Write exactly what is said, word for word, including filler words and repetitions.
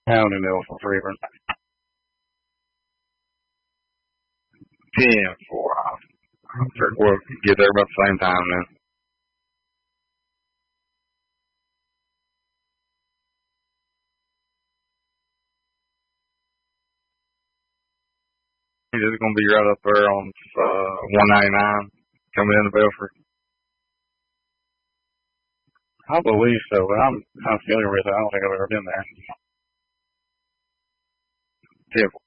Howdy, Nelson Freeman. ten four. I'm sure we'll get there about the same time then. It's going to be right up there on uh, one ninety-nine coming into Belford. I believe so, but I'm I'm familiar with it. I don't think I've ever been there. ten four.